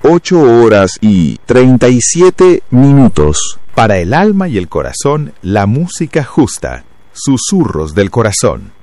8:37. Para el alma y el corazón, la música justa. Susurros del corazón.